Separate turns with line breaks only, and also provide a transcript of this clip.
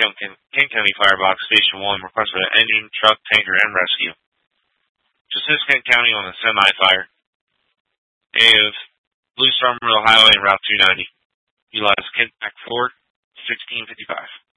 Kent County Firebox Station 1 requested an engine, truck, tanker, and rescue. To assist Kent County on the semi-fire, of Blue Star Middle Highway and Route 290. Utilize Kent Pack Ford 1655.